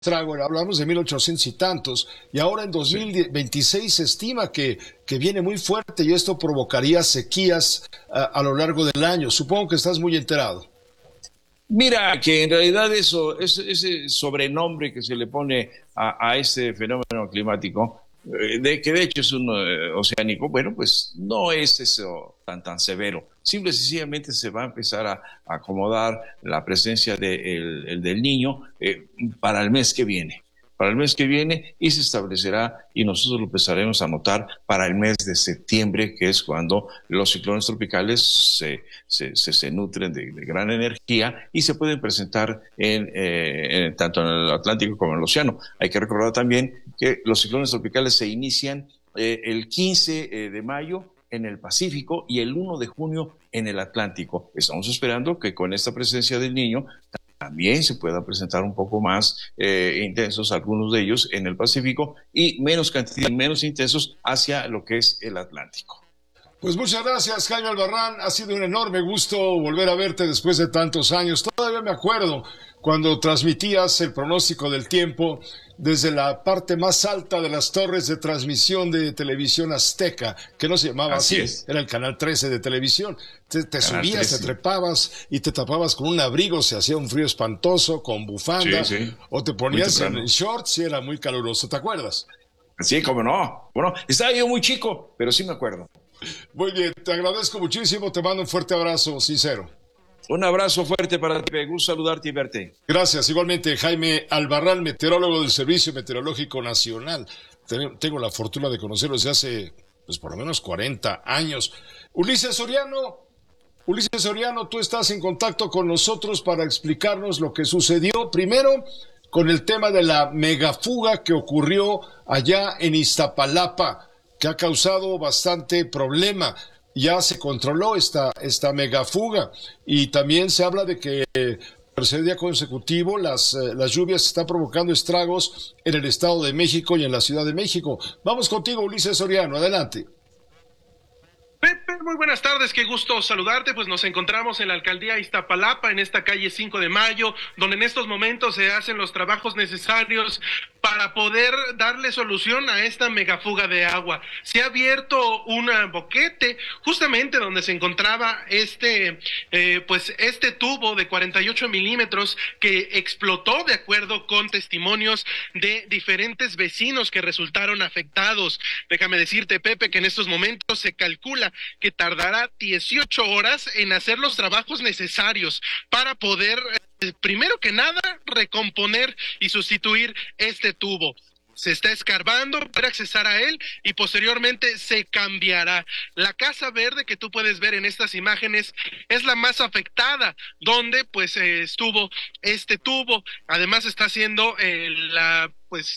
estrago, hablamos de 1800 y tantos, y ahora en Sí. 2026 se estima que viene muy fuerte y esto provocaría sequías a lo largo del año. Supongo que estás muy enterado. Mira, que en realidad ese sobrenombre que se le pone a este fenómeno climático, que de hecho es un oceánico, bueno, pues no es eso tan severo. Simple y sencillamente se va a empezar a acomodar la presencia del niño para el mes que viene. Para el mes que viene y se establecerá y nosotros lo empezaremos a notar para el mes de septiembre, que es cuando los ciclones tropicales se nutren de gran energía y se pueden presentar tanto en el Atlántico como en el océano. Hay que recordar también que los ciclones tropicales se inician el 15 de mayo en el Pacífico y el 1 de junio en el Atlántico. Estamos esperando que con esta presencia del niño también se puedan presentar un poco más intensos algunos de ellos en el Pacífico y menos cantidad, menos intensos hacia lo que es el Atlántico. Pues muchas gracias, Jaime Albarrán. Ha sido un enorme gusto volver a verte después de tantos años. Todavía me acuerdo cuando transmitías el pronóstico del tiempo desde la parte más alta de las torres de transmisión de televisión azteca, que no se llamaba así, era el canal 13 de televisión. Te subías, 13. Te trepabas y te tapabas con un abrigo, se hacía un frío espantoso, con bufanda, o te ponías en shorts y era muy caluroso, ¿te acuerdas? Sí, cómo no. Bueno, estaba yo muy chico, pero sí me acuerdo. Muy bien, te agradezco muchísimo, te mando un fuerte abrazo sincero. Un abrazo fuerte para ti, gusto saludarte y verte. Gracias, igualmente Jaime Albarrán, meteorólogo del Servicio Meteorológico Nacional. Tengo la fortuna de conocerlo desde hace, pues por lo menos 40 años. Ulises Soriano, tú estás en contacto con nosotros para explicarnos lo que sucedió primero con el tema de la megafuga que ocurrió allá en Iztapalapa, que ha causado bastante problema. Ya se controló esta megafuga y también se habla de que tercer día consecutivo las lluvias están provocando estragos en el Estado de México y en la Ciudad de México. Vamos contigo, Ulises Soriano, adelante. Pepe, muy buenas tardes, qué gusto saludarte. Pues nos encontramos en la alcaldía Iztapalapa, en esta calle 5 de Mayo, donde en estos momentos se hacen los trabajos necesarios para poder darle solución a esta megafuga de agua. Se ha abierto un boquete justamente donde se encontraba este tubo de 48 milímetros que explotó, de acuerdo con testimonios de diferentes vecinos que resultaron afectados. Déjame decirte, Pepe, que en estos momentos se calcula que tardará 18 horas en hacer los trabajos necesarios para poder primero que nada, recomponer y sustituir este tubo. Se está escarbando para accesar a él y posteriormente se cambiará. La Casa Verde que tú puedes ver en estas imágenes es la más afectada, donde pues estuvo este tubo. Además está haciendo la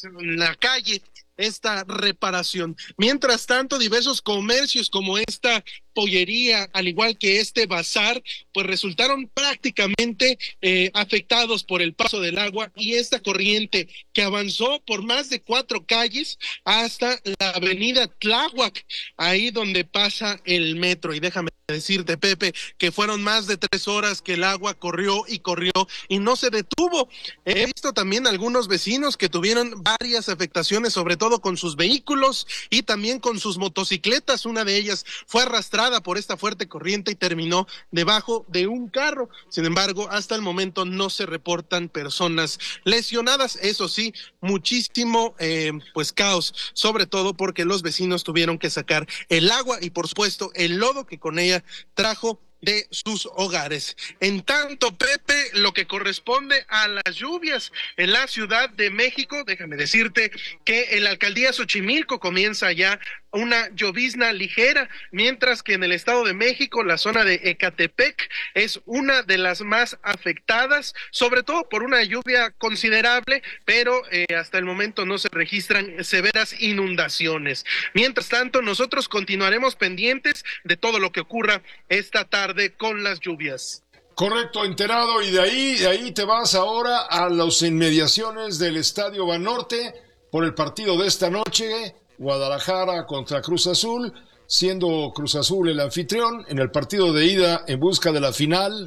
calle esta reparación. Mientras tanto, diversos comercios como esta pollería, al igual que este bazar, pues resultaron prácticamente afectados por el paso del agua y esta corriente que avanzó por más de 4 calles hasta la avenida Tláhuac, ahí donde pasa el metro. Y déjame decirte, Pepe, que fueron más de 3 horas que el agua corrió y no se detuvo. He visto también algunos vecinos que tuvieron varias afectaciones, sobre todo con sus vehículos y también con sus motocicletas. Una de ellas fue arrastrada por esta fuerte corriente y terminó debajo de un carro. Sin embargo, hasta el momento no se reportan personas lesionadas. Eso sí, muchísimo caos, sobre todo porque los vecinos tuvieron que sacar el agua y por supuesto el lodo que con ella trajo de sus hogares. En tanto, Pepe, lo que corresponde a las lluvias en la Ciudad de México, déjame decirte que en la alcaldía Xochimilco comienza ya una llovizna ligera, mientras que en el Estado de México, la zona de Ecatepec es una de las más afectadas, sobre todo por una lluvia considerable, pero hasta el momento no se registran severas inundaciones. Mientras tanto, nosotros continuaremos pendientes de todo lo que ocurra esta tarde con las lluvias. Correcto, enterado, y de ahí te vas ahora a las inmediaciones del Estadio Banorte por el partido de esta noche, Guadalajara contra Cruz Azul, siendo Cruz Azul el anfitrión en el partido de ida en busca de la final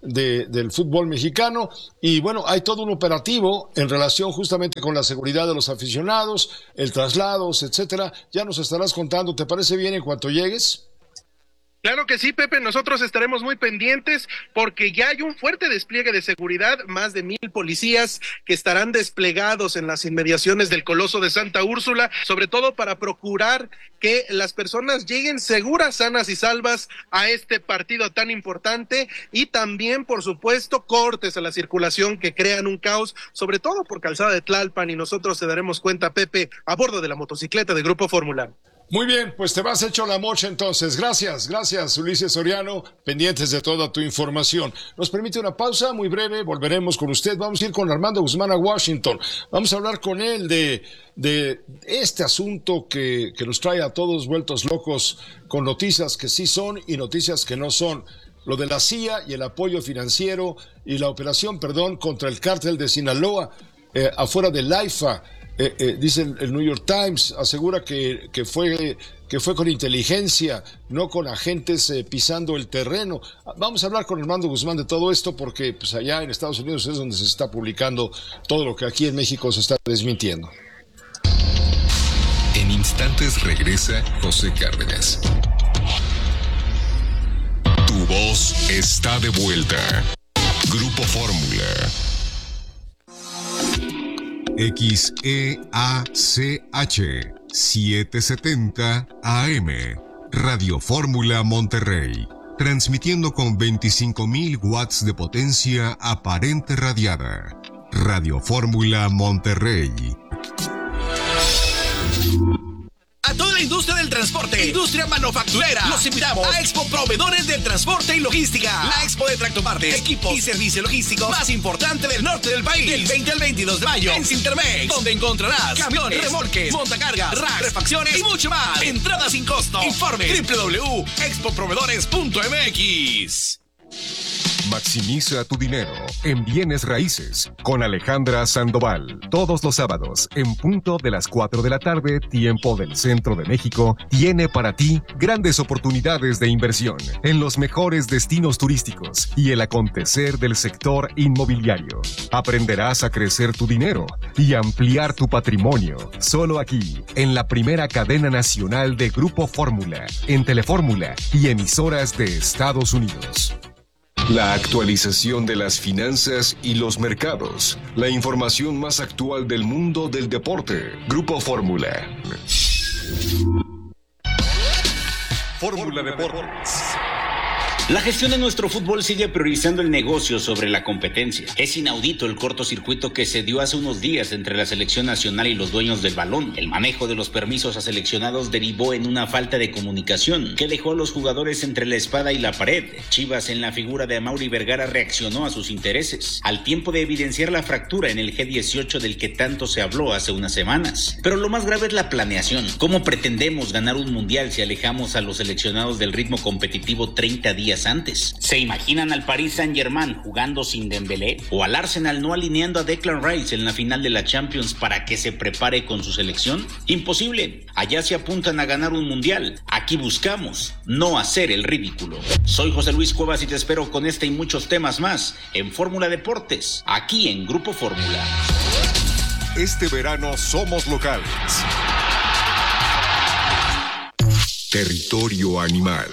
del fútbol mexicano. Y bueno, hay todo un operativo en relación justamente con la seguridad de los aficionados, el traslados, etcétera. Ya nos estarás contando, ¿te parece bien en cuanto llegues? Claro que sí, Pepe, nosotros estaremos muy pendientes porque ya hay un fuerte despliegue de seguridad, más de 1,000 policías que estarán desplegados en las inmediaciones del Coloso de Santa Úrsula, sobre todo para procurar que las personas lleguen seguras, sanas y salvas a este partido tan importante, y también, por supuesto, cortes a la circulación que crean un caos, sobre todo por Calzada de Tlalpan, y nosotros te daremos cuenta, Pepe, a bordo de la motocicleta de Grupo Fórmula. Muy bien, pues te vas hecho la mocha entonces. Gracias, Ulises Soriano, pendientes de toda tu información. Nos permite una pausa muy breve, volveremos con usted. Vamos a ir con Armando Guzmán a Washington. Vamos a hablar con él de este asunto que nos trae a todos vueltos locos, con noticias que sí son y noticias que no son. Lo de la CIA y el apoyo financiero y la operación, contra el cártel de Sinaloa, afuera del AIFA. Dice el New York Times, asegura que fue con inteligencia, no con agentes pisando el terreno. Vamos a hablar con Armando Guzmán de todo esto porque pues allá en Estados Unidos es donde se está publicando todo lo que aquí en México se está desmintiendo. En instantes regresa José Cárdenas. Tu voz está de vuelta. Grupo Fórmula. XEACH 770 AM Radio Fórmula Monterrey, transmitiendo con 25,000 watts de potencia aparente radiada. Radio Fórmula Monterrey. A toda la industria del transporte, industria manufacturera, los invitamos a Expo Proveedores del Transporte y Logística, la expo de tractopartes, equipos y servicio logístico más importante del norte del país, del 20 al 22 de mayo en Cintermex, donde encontrarás camiones, remolques, montacargas, racks, refacciones y mucho más. Entrada sin costo. Informe www.expoproveedores.mx. Maximiza tu dinero en bienes raíces con Alejandra Sandoval. Todos los sábados, en punto de las 4 de la tarde, tiempo del centro de México, tiene para ti grandes oportunidades de inversión en los mejores destinos turísticos y el acontecer del sector inmobiliario. Aprenderás a crecer tu dinero y ampliar tu patrimonio. Solo aquí, en la primera cadena nacional de Grupo Fórmula, en Telefórmula y emisoras de Estados Unidos. La actualización de las finanzas y los mercados. La información más actual del mundo del deporte. Grupo Fórmula. Fórmula Deportes. La gestión de nuestro fútbol sigue priorizando el negocio sobre la competencia. Es inaudito el cortocircuito que se dio hace unos días entre la selección nacional y los dueños del balón. El manejo de los permisos a seleccionados derivó en una falta de comunicación que dejó a los jugadores entre la espada y la pared. Chivas, en la figura de Amaury Vergara, reaccionó a sus intereses, al tiempo de evidenciar la fractura en el G18 del que tanto se habló hace unas semanas. Pero lo más grave es la planeación. ¿Cómo pretendemos ganar un mundial si alejamos a los seleccionados del ritmo competitivo 30 días antes? ¿Se imaginan al Paris Saint-Germain jugando sin Dembélé? ¿O al Arsenal no alineando a Declan Rice en la final de la Champions para que se prepare con su selección? Imposible. Allá se apuntan a ganar un mundial. Aquí buscamos no hacer el ridículo. Soy José Luis Cuevas y te espero con este y muchos temas más en Fórmula Deportes, aquí en Grupo Fórmula. Este verano somos locales. Territorio Animal.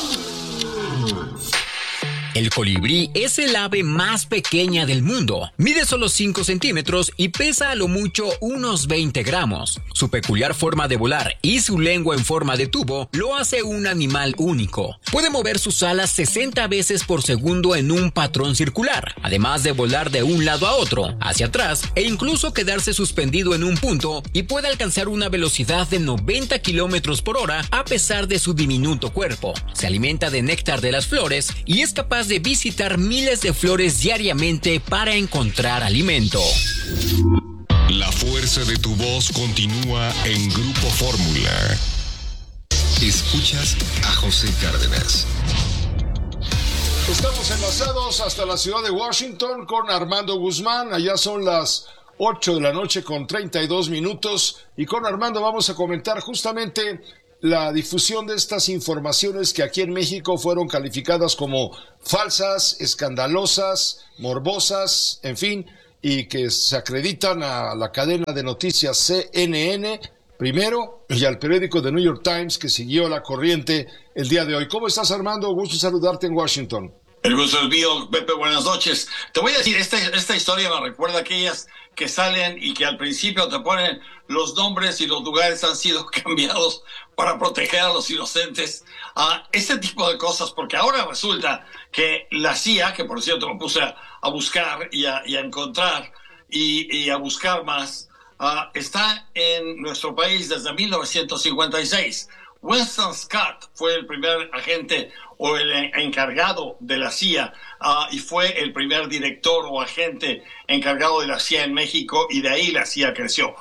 El colibrí es el ave más pequeña del mundo. Mide solo 5 centímetros y pesa a lo mucho unos 20 gramos. Su peculiar forma de volar y su lengua en forma de tubo lo hace un animal único. Puede mover sus alas 60 veces por segundo en un patrón circular, además de volar de un lado a otro, hacia atrás e incluso quedarse suspendido en un punto, y puede alcanzar una velocidad de 90 kilómetros por hora a pesar de su diminuto cuerpo. Se alimenta de néctar de las flores y es capaz de visitar miles de flores diariamente para encontrar alimento. La fuerza de tu voz continúa en Grupo Fórmula. Escuchas a José Cárdenas. Estamos enlazados hasta la ciudad de Washington con Armando Guzmán. Allá son las 8 de la noche con 32 minutos. Y con Armando vamos a comentar justamente la difusión de estas informaciones que aquí en México fueron calificadas como falsas, escandalosas, morbosas, en fin, y que se acreditan a la cadena de noticias CNN primero y al periódico The New York Times, que siguió la corriente el día de hoy. ¿Cómo estás, Armando? Gusto saludarte en Washington. El gusto es mío, Pepe, buenas noches. Te voy a decir, esta historia me recuerda a aquellas que salen y que al principio te ponen los nombres y los lugares han sido cambiados para proteger a los inocentes. Este tipo de cosas, porque ahora resulta que la CIA, que por cierto me puse a buscar y a encontrar y a buscar más, está en nuestro país desde 1956. Winston Scott fue el primer agente o el encargado de la CIA y fue el primer director o agente encargado de la CIA en México, y de ahí la CIA creció.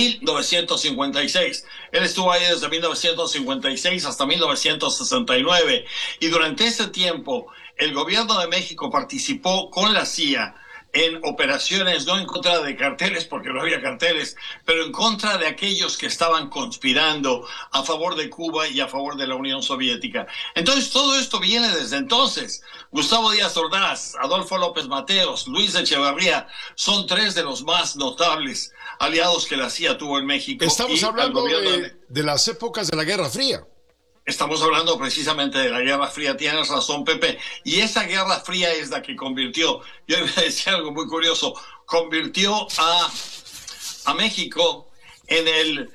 1956. Él estuvo ahí desde 1956 hasta 1969, y durante ese tiempo el gobierno de México participó con la CIA en operaciones no en contra de carteles, porque no había carteles, pero en contra de aquellos que estaban conspirando a favor de Cuba y a favor de la Unión Soviética. Entonces todo esto viene desde entonces. Gustavo Díaz Ordaz, Adolfo López Mateos, Luis Echeverría son tres de los más notables aliados que la CIA tuvo en México. Estamos hablando de las épocas de la Guerra Fría. Estamos hablando precisamente de la Guerra Fría, tienes razón, Pepe, y esa Guerra Fría es la que convirtió, yo iba a decir algo muy curioso, convirtió a México en el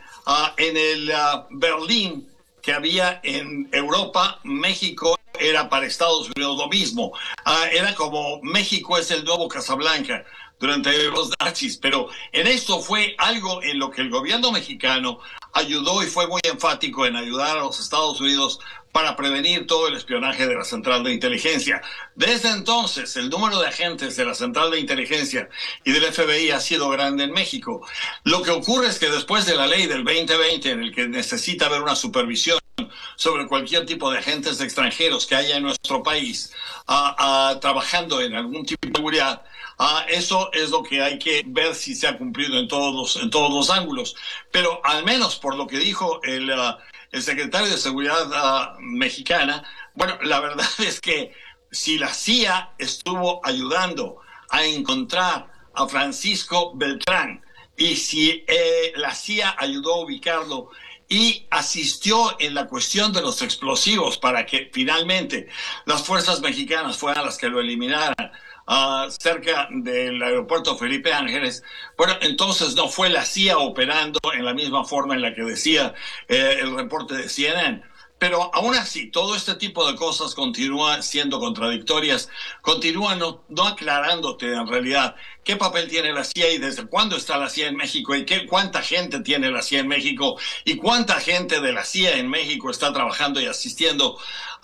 Berlín que había en Europa. México era para Estados Unidos lo mismo, era como México es el nuevo Casablanca durante los nazis, pero en esto fue algo en lo que el gobierno mexicano ayudó y fue muy enfático en ayudar a los Estados Unidos para prevenir todo el espionaje de la Central de Inteligencia. Desde entonces, el número de agentes de la Central de Inteligencia y del FBI ha sido grande en México. Lo que ocurre es que después de la ley del 2020, en el que necesita haber una supervisión sobre cualquier tipo de agentes extranjeros que haya en nuestro país trabajando en algún tipo de seguridad, eso es lo que hay que ver si se ha cumplido en todos los ángulos. Pero al menos por lo que dijo el secretario de Seguridad mexicana, bueno, la verdad es que si la CIA estuvo ayudando a encontrar a Francisco Beltrán y si la CIA ayudó a ubicarlo y asistió en la cuestión de los explosivos para que finalmente las fuerzas mexicanas fueran las que lo eliminaran cerca del aeropuerto Felipe Ángeles, bueno, entonces no fue la CIA operando en la misma forma en la que decía el reporte de CNN. Pero aún así, todo este tipo de cosas continúan siendo contradictorias, continúan no aclarándote en realidad qué papel tiene la CIA y desde cuándo está la CIA en México y cuánta gente tiene la CIA en México y cuánta gente de la CIA en México está trabajando y asistiendo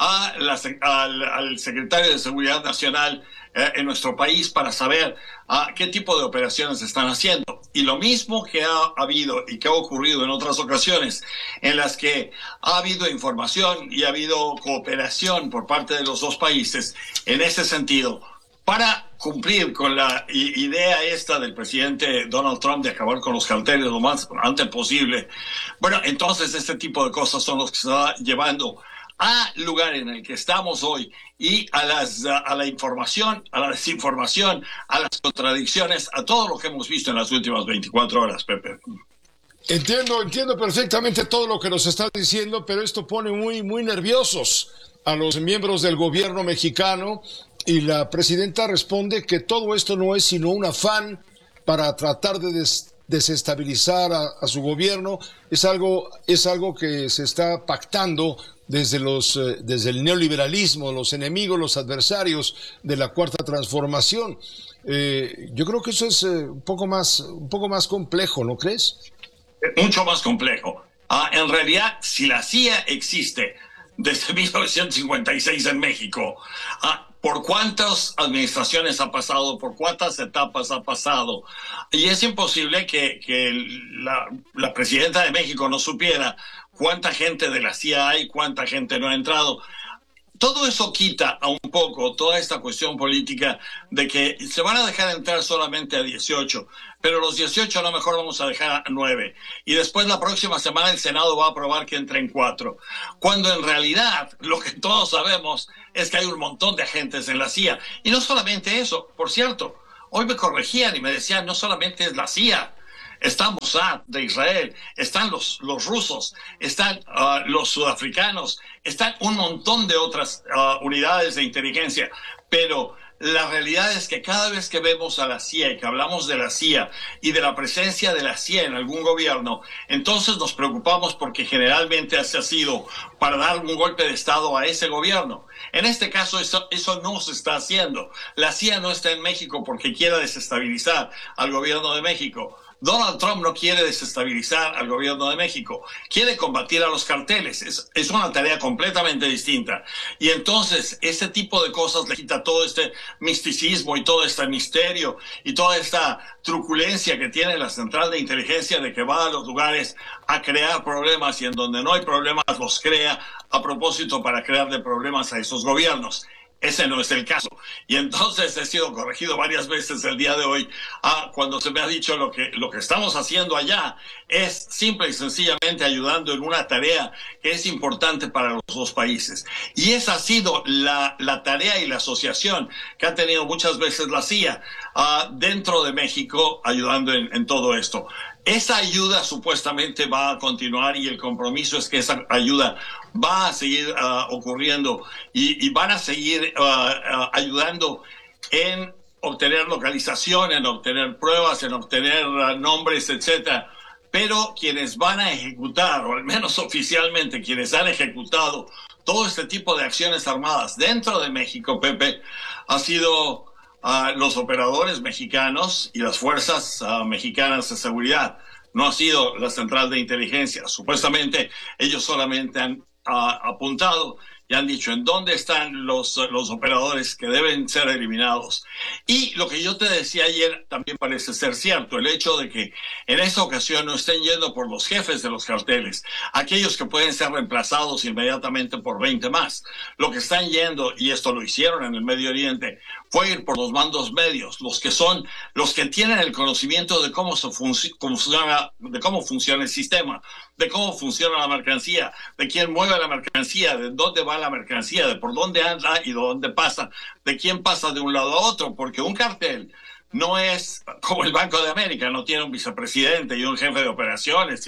al secretario de Seguridad Nacional en nuestro país para saber qué tipo de operaciones están haciendo. Y lo mismo que ha habido y que ha ocurrido en otras ocasiones en las que ha habido información y ha habido cooperación por parte de los dos países en ese sentido para cumplir con la idea esta del presidente Donald Trump de acabar con los carteles lo más antes posible. Bueno, entonces este tipo de cosas son los que se está llevando al lugar en el que estamos hoy y a la información, a la desinformación, a las contradicciones, a todo lo que hemos visto en las últimas 24 horas, Pepe. Entiendo perfectamente todo lo que nos estás diciendo, pero esto pone muy, muy nerviosos a los miembros del gobierno mexicano, y la presidenta responde que todo esto no es sino un afán para tratar de desestabilizar a su gobierno. Es algo que se está pactando desde el neoliberalismo, los enemigos, los adversarios de la Cuarta Transformación. Yo creo que eso es un poco más complejo, ¿no crees? Mucho más complejo. En realidad, si la CIA existe desde 1956 en México, por cuántas administraciones ha pasado, por cuántas etapas ha pasado, y es imposible que la presidenta de México no supiera cuánta gente de la CIA hay, cuánta gente no ha entrado. Todo eso quita a un poco toda esta cuestión política de que se van a dejar entrar solamente a 18. pero los 18 a lo mejor vamos a dejar a 9. Y después la próxima semana el Senado va a aprobar que entre en 4. Cuando en realidad lo que todos sabemos es que hay un montón de agentes en la CIA. Y no solamente eso, por cierto, hoy me corregían y me decían, no solamente es la CIA, está Mossad de Israel, están los rusos, están los sudafricanos, están un montón de otras unidades de inteligencia, pero la realidad es que cada vez que vemos a la CIA y que hablamos de la CIA y de la presencia de la CIA en algún gobierno, entonces nos preocupamos porque generalmente ha sido para dar un golpe de Estado a ese gobierno. En este caso eso no se está haciendo. La CIA no está en México porque quiera desestabilizar al gobierno de México. Donald Trump no quiere desestabilizar al gobierno de México, quiere combatir a los carteles, es una tarea completamente distinta. Y entonces ese tipo de cosas le quita todo este misticismo y todo este misterio y toda esta truculencia que tiene la central de inteligencia de que va a los lugares a crear problemas y en donde no hay problemas los crea a propósito para crearle problemas a esos gobiernos. Ese no es el caso. Y entonces he sido corregido varias veces el día de hoy cuando se me ha dicho lo que estamos haciendo allá es simple y sencillamente ayudando en una tarea que es importante para los dos países. Y esa ha sido la tarea y la asociación que ha tenido muchas veces la CIA dentro de México ayudando en todo esto. Esa ayuda supuestamente va a continuar y el compromiso es que esa ayuda va a seguir ocurriendo y van a seguir ayudando en obtener localización, en obtener pruebas, en obtener nombres, etcétera. Pero quienes van a ejecutar, o al menos oficialmente quienes han ejecutado todo este tipo de acciones armadas dentro de México, Pepe, ha sido los operadores mexicanos y las fuerzas mexicanas de seguridad. No ha sido la central de inteligencia. Supuestamente ellos solamente han apuntado y han dicho en dónde están los operadores que deben ser eliminados. Y lo que yo te decía ayer también parece ser cierto, el hecho de que en esta ocasión no estén yendo por los jefes de los carteles, aquellos que pueden ser reemplazados inmediatamente por 20 más. Lo que están yendo, y esto lo hicieron en el Medio Oriente, fue ir por los mandos medios, los que tienen el conocimiento de cómo funciona el sistema, de cómo funciona la mercancía, de quién mueve la mercancía, de dónde va la mercancía, de por dónde anda y de dónde pasa, de quién pasa de un lado a otro, porque un cartel no es como el Banco de América, no tiene un vicepresidente y un jefe de operaciones.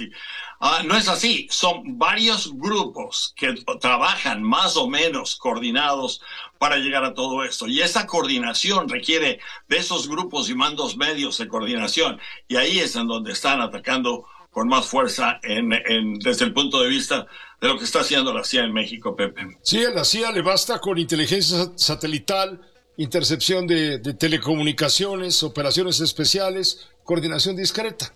No es así, son varios grupos que trabajan más o menos coordinados para llegar a todo esto. Y esa coordinación requiere de esos grupos y mandos medios de coordinación. Y ahí es en donde están atacando con más fuerza desde el punto de vista de lo que está haciendo la CIA en México, Pepe. Sí, a la CIA le basta con inteligencia satelital, intercepción de telecomunicaciones, operaciones especiales, coordinación discreta.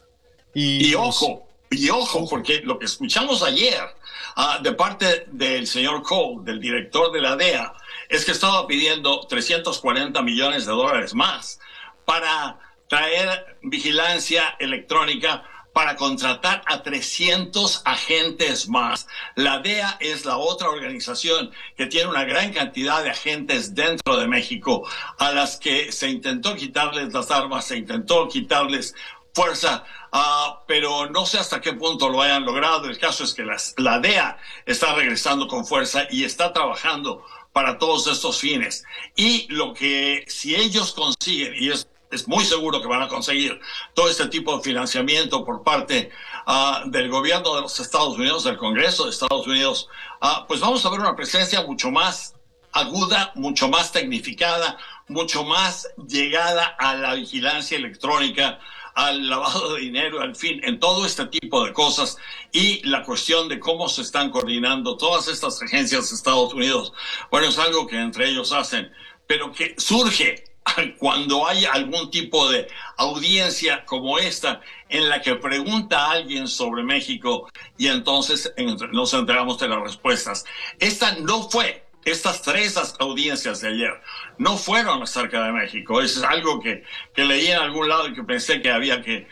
Y ojo, porque lo que escuchamos ayer de parte del señor Cole, del director de la DEA, es que estaba pidiendo $340 millones más para traer vigilancia electrónica para contratar a 300 agentes más. La DEA es la otra organización que tiene una gran cantidad de agentes dentro de México a las que se intentó quitarles las armas, se intentó quitarles fuerza, pero no sé hasta qué punto lo hayan logrado. El caso es que la DEA está regresando con fuerza y está trabajando para todos estos fines. Y lo que si ellos consiguen, y es muy seguro que van a conseguir todo este tipo de financiamiento por parte del gobierno de los Estados Unidos, del Congreso de Estados Unidos, pues vamos a ver una presencia mucho más aguda, mucho más tecnificada, mucho más llegada a la vigilancia electrónica, al lavado de dinero, al fin, en todo este tipo de cosas, y la cuestión de cómo se están coordinando todas estas agencias de Estados Unidos. Bueno, es algo que entre ellos hacen, pero que surge cuando hay algún tipo de audiencia como esta en la que pregunta a alguien sobre México y entonces nos enteramos de las respuestas. Estas 3 audiencias de ayer no fueron acerca de México. Eso es algo que leí en algún lado y que pensé que había que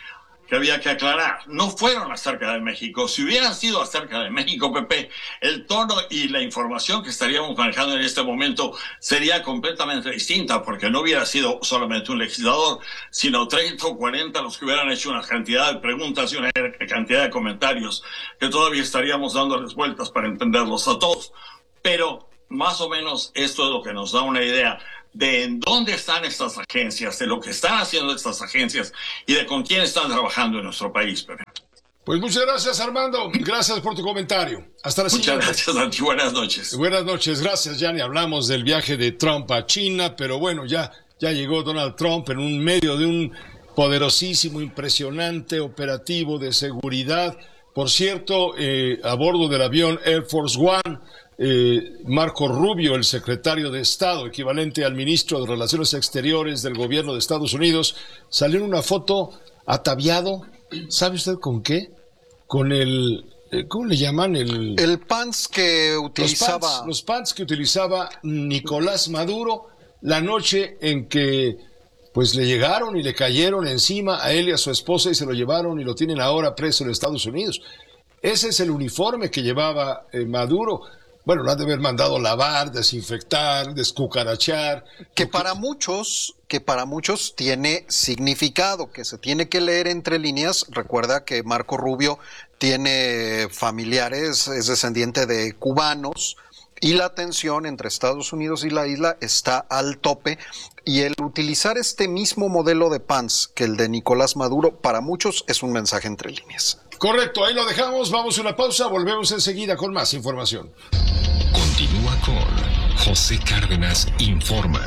que había que aclarar. No fueron acerca de México. Si hubieran sido acerca de México, Pepe, el tono y la información que estaríamos manejando en este momento sería completamente distinta, porque no hubiera sido solamente un legislador, sino 30 o 40 los que hubieran hecho una cantidad de preguntas y una cantidad de comentarios que todavía estaríamos dándoles vueltas para entenderlos a todos. Pero más o menos esto es lo que nos da una idea de en dónde están estas agencias, de lo que están haciendo estas agencias y de con quién están trabajando en nuestro país, Pepe. Pues muchas gracias, Armando. Gracias por tu comentario. Hasta la siguiente. Muchas gracias, Santi. Buenas noches. Buenas noches. Gracias, Gianni. Hablamos del viaje de Trump a China, pero bueno, ya llegó Donald Trump en un medio de un poderosísimo, impresionante operativo de seguridad. Por cierto, a bordo del avión Air Force One, Marco Rubio, el secretario de Estado, equivalente al ministro de Relaciones Exteriores del gobierno de Estados Unidos, salió en una foto ataviado, ¿sabe usted con qué? Con el, ¿cómo le llaman? El pants que utilizaba. Los pants que utilizaba Nicolás Maduro la noche en que pues le llegaron y le cayeron encima a él y a su esposa y se lo llevaron y lo tienen ahora preso en Estados Unidos. Ese es el uniforme que llevaba Maduro. Bueno, lo han de haber mandado lavar, desinfectar, descucarachar. Que para muchos tiene significado, que se tiene que leer entre líneas. Recuerda que Marco Rubio tiene familiares, es descendiente de cubanos, y la tensión entre Estados Unidos y la isla está al tope. Y el utilizar este mismo modelo de pants que el de Nicolás Maduro, para muchos es un mensaje entre líneas. Correcto, ahí lo dejamos, vamos a una pausa, volvemos enseguida con más información. Continúa con José Cárdenas Informa.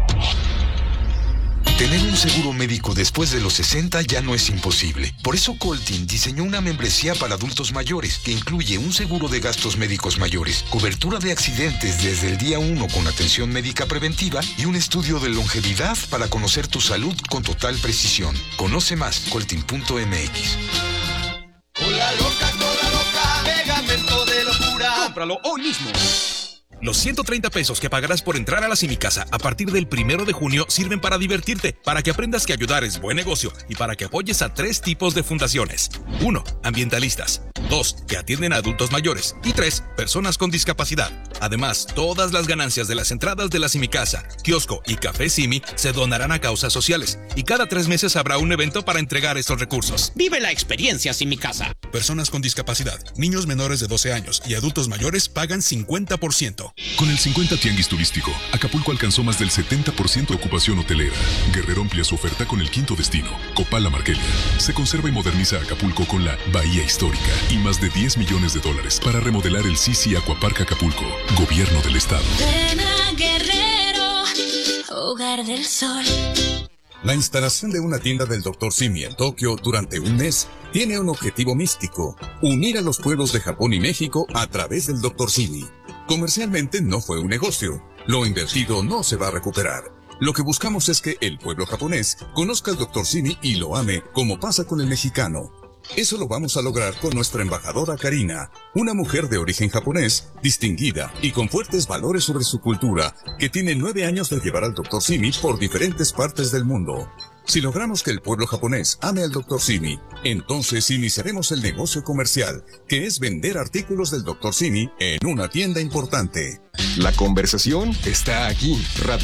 Tener un seguro médico después de los 60 ya no es imposible. Por eso Coltin diseñó una membresía para adultos mayores que incluye un seguro de gastos médicos mayores, cobertura de accidentes desde el día 1 con atención médica preventiva y un estudio de longevidad para conocer tu salud con total precisión. Conoce más, coltin.mx. Cola loca, pegamento de locura. Cómpralo hoy mismo. Los 130 pesos que pagarás por entrar a la Simicasa a partir del 1 de junio sirven para divertirte, para que aprendas que ayudar es buen negocio y para que apoyes a 3 tipos de fundaciones. 1. Ambientalistas. 2. Que atienden a adultos mayores. Y 3. Personas con discapacidad. Además, todas las ganancias de las entradas de la Simicasa, kiosco y café Simi se donarán a causas sociales. Y cada 3 meses habrá un evento para entregar estos recursos. Vive la experiencia Simicasa. Personas con discapacidad, niños menores de 12 años y adultos mayores pagan 50%. Con el 50 Tianguis Turístico, Acapulco alcanzó más del 70% de ocupación hotelera. Guerrero amplía su oferta con el 5º destino, Copala Marquelia. Se conserva y moderniza Acapulco con la Bahía Histórica y más de $10 millones para remodelar el Sisi Aquapark Acapulco, Gobierno del Estado. Ven a Guerrero, hogar del sol. La instalación de una tienda del Dr. Simi en Tokio durante un mes tiene un objetivo místico: unir a los pueblos de Japón y México a través del Dr. Simi. Comercialmente no fue un negocio. Lo invertido no se va a recuperar. Lo que buscamos es que el pueblo japonés conozca al Dr. Simi y lo ame, como pasa con el mexicano. Eso lo vamos a lograr con nuestra embajadora Karina, una mujer de origen japonés, distinguida y con fuertes valores sobre su cultura, que tiene 9 años de llevar al Dr. Simi por diferentes partes del mundo. Si logramos que el pueblo japonés ame al Dr. Simi, entonces iniciaremos el negocio comercial, que es vender artículos del Dr. Simi en una tienda importante. La conversación está aquí,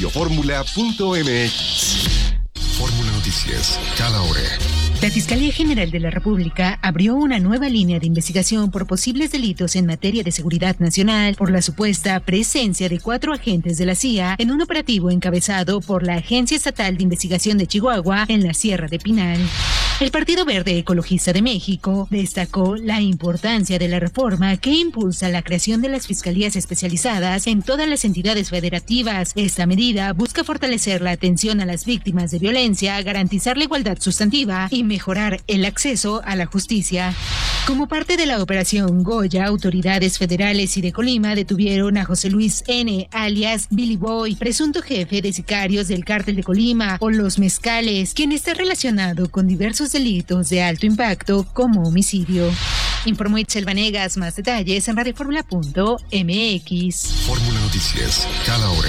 radioformula.mx. Fórmula Noticias, cada hora. La Fiscalía General de la República abrió una nueva línea de investigación por posibles delitos en materia de seguridad nacional por la supuesta presencia de 4 agentes de la CIA en un operativo encabezado por la Agencia Estatal de Investigación de Chihuahua en la Sierra de Pinal. El Partido Verde Ecologista de México destacó la importancia de la reforma que impulsa la creación de las fiscalías especializadas en todas las entidades federativas. Esta medida busca fortalecer la atención a las víctimas de violencia, garantizar la igualdad sustantiva y mejorar el acceso a la justicia. Como parte de la operación Goya, autoridades federales y de Colima detuvieron a José Luis N., alias Billy Boy, presunto jefe de sicarios del Cártel de Colima o Los Mezcales, quien está relacionado con diversos delitos de alto impacto como homicidio. Informó Itzel Vanegas. Más detalles en radioformula.mx. Fórmula Noticias, cada hora.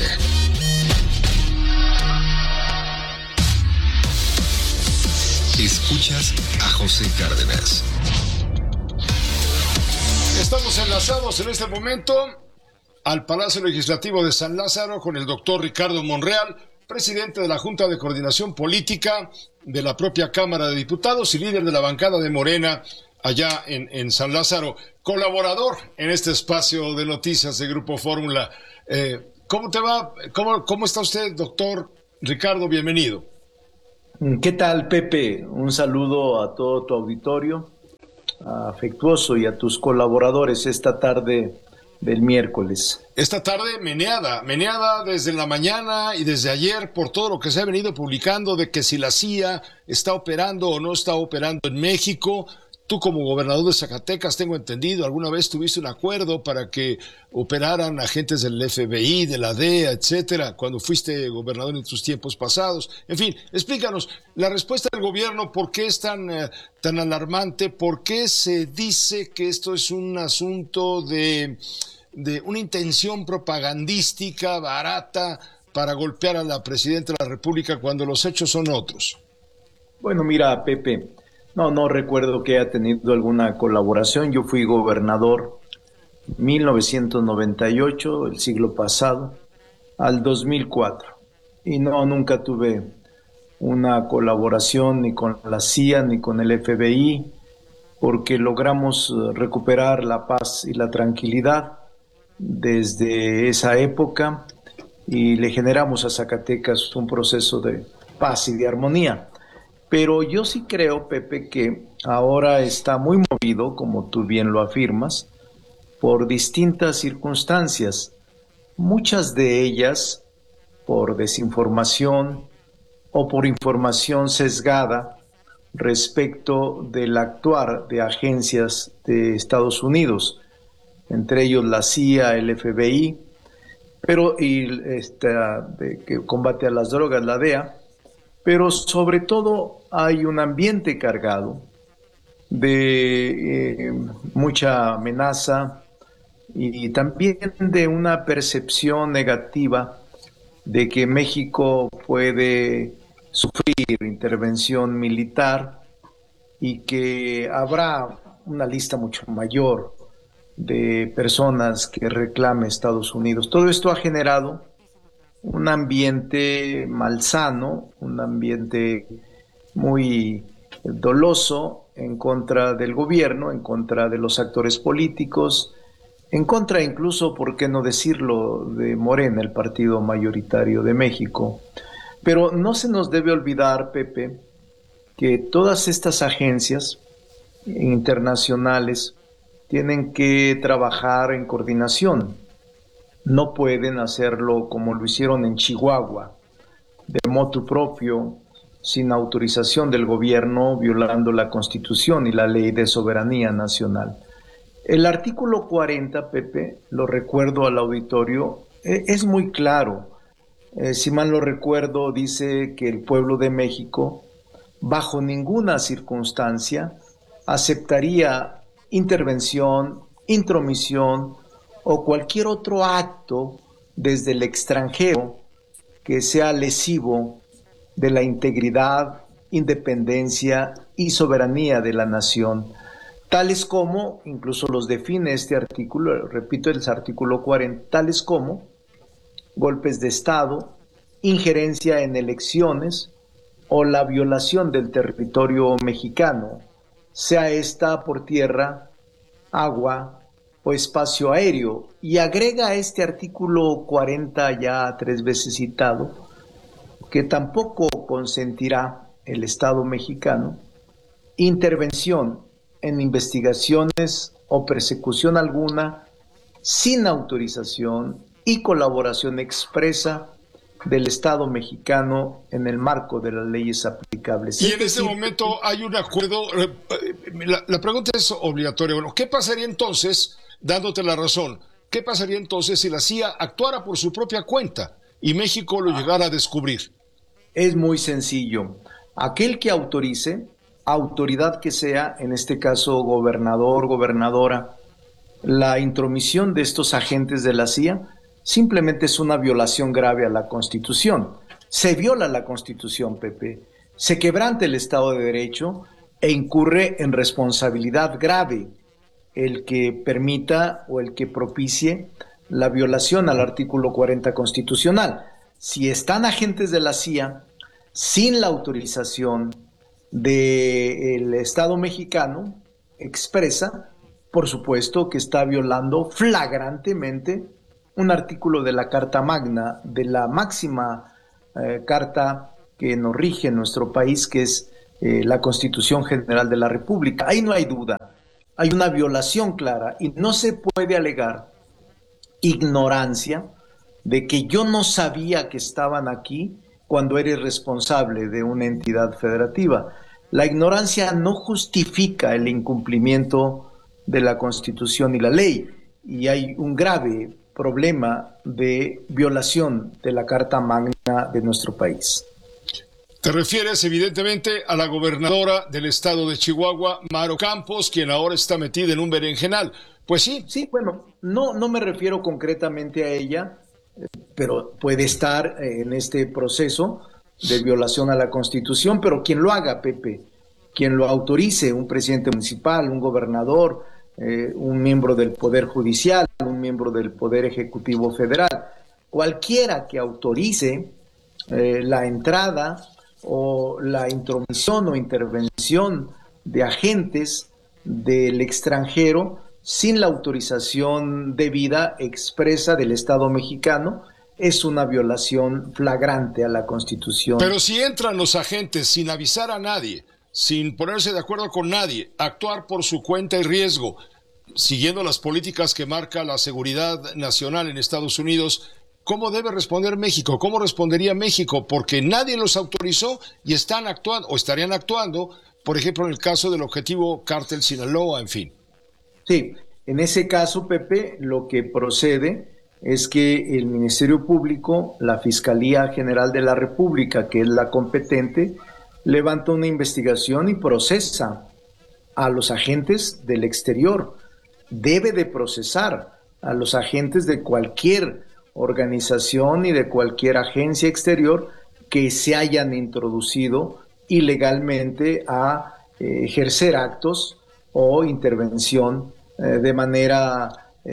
Escuchas a José Cárdenas. Estamos enlazados en este momento al Palacio Legislativo de San Lázaro con el doctor Ricardo Monreal, presidente de la Junta de Coordinación Política de la propia Cámara de Diputados y líder de la bancada de Morena allá en San Lázaro, colaborador en este espacio de noticias de Grupo Fórmula. ¿Cómo te va? ¿Cómo está usted, doctor Ricardo? Bienvenido. ¿Qué tal, Pepe? Un saludo a todo tu auditorio afectuoso y a tus colaboradores esta tarde del miércoles. Esta tarde meneada desde la mañana y desde ayer por todo lo que se ha venido publicando de que si la CIA está operando o no está operando en México. Tú como gobernador de Zacatecas, tengo entendido, alguna vez tuviste un acuerdo para que operaran agentes del FBI, de la DEA, etcétera, cuando fuiste gobernador en tus tiempos pasados. En fin, explícanos la respuesta del gobierno, ¿por qué es tan alarmante? ¿Por qué se dice que esto es un asunto de una intención propagandística barata para golpear a la presidenta de la República cuando los hechos son otros? Bueno, mira, Pepe, no recuerdo que haya tenido alguna colaboración. Yo fui gobernador 1998, el siglo pasado, al 2004. Y nunca tuve una colaboración ni con la CIA ni con el FBI, porque logramos recuperar la paz y la tranquilidad desde esa época y le generamos a Zacatecas un proceso de paz y de armonía. Pero yo sí creo, Pepe, que ahora está muy movido, como tú bien lo afirmas, por distintas circunstancias, muchas de ellas por desinformación o por información sesgada respecto del actuar de agencias de Estados Unidos, entre ellos la CIA, el FBI, que combate a las drogas, la DEA, pero sobre todo hay un ambiente cargado de mucha amenaza y también de una percepción negativa de que México puede sufrir intervención militar y que habrá una lista mucho mayor de personas que reclame Estados Unidos. Todo esto ha generado un ambiente malsano, un ambiente muy doloso en contra del gobierno, en contra de los actores políticos, en contra incluso, por qué no decirlo, de Morena, el partido mayoritario de México. Pero no se nos debe olvidar, Pepe, que todas estas agencias internacionales tienen que trabajar en coordinación. No pueden hacerlo como lo hicieron en Chihuahua, de motu propio, sin autorización del gobierno, violando la Constitución y la Ley de Soberanía Nacional. El artículo 40, Pepe, lo recuerdo al auditorio, es muy claro. Si mal no recuerdo, dice que el pueblo de México, bajo ninguna circunstancia, aceptaría intervención, intromisión o cualquier otro acto desde el extranjero que sea lesivo de la integridad, independencia y soberanía de la nación, tales como, incluso los define este artículo, repito, el artículo 40, tales como golpes de Estado, injerencia en elecciones o la violación del territorio mexicano, sea esta por tierra, agua o espacio aéreo, y agrega este artículo 40 ya 3 veces citado, que tampoco consentirá el Estado mexicano intervención en investigaciones o persecución alguna sin autorización y colaboración expresa del Estado mexicano en el marco de las leyes aplicables. Y en este momento hay un acuerdo. La pregunta es obligatoria. Bueno, ¿qué pasaría entonces, dándote la razón, qué pasaría entonces si la CIA actuara por su propia cuenta y México lo llegara a descubrir? Es muy sencillo. Aquel que autorice, autoridad que sea, en este caso gobernador, gobernadora, la intromisión de estos agentes de la CIA simplemente es una violación grave a la Constitución. Se viola la Constitución, Pepe. se quebranta el Estado de Derecho e incurre en responsabilidad grave el que permita o el que propicie la violación al artículo 40 constitucional. Si están agentes de la CIA sin la autorización del Estado mexicano expresa, por supuesto que está violando flagrantemente un artículo de la Carta Magna, de la máxima carta que nos rige en nuestro país, que es la Constitución General de la República. Ahí no hay duda, hay una violación clara y no se puede alegar ignorancia de que yo no sabía que estaban aquí cuando eres responsable de una entidad federativa. La ignorancia no justifica el incumplimiento de la Constitución y la ley, y hay un grave problema de violación de la Carta Magna de nuestro país. Te refieres evidentemente a la gobernadora del estado de Chihuahua, Maro Campos, quien ahora está metida en un berenjenal. Pues sí. Sí, bueno, no me refiero concretamente a ella, pero puede estar en este proceso de violación a la Constitución, pero quien lo haga, Pepe, quien lo autorice, un presidente municipal, un gobernador, un miembro del Poder Judicial, un miembro del Poder Ejecutivo Federal, cualquiera que autorice la entrada o la intromisión o intervención de agentes del extranjero sin la autorización debida expresa del Estado mexicano, es una violación flagrante a la Constitución. Pero si entran los agentes sin avisar a nadie, sin ponerse de acuerdo con nadie, actuar por su cuenta y riesgo, siguiendo las políticas que marca la seguridad nacional en Estados Unidos, ¿cómo debe responder México? ¿Cómo respondería México? Porque nadie los autorizó y están actuando, o estarían actuando, por ejemplo, en el caso del objetivo Cártel Sinaloa, en fin. Sí, en ese caso, Pepe, lo que procede es que el Ministerio Público, la Fiscalía General de la República, que es la competente, levanta una investigación y procesa a los agentes del exterior. Debe de procesar a los agentes de cualquier organización y de cualquier agencia exterior que se hayan introducido ilegalmente a ejercer actos o intervención de manera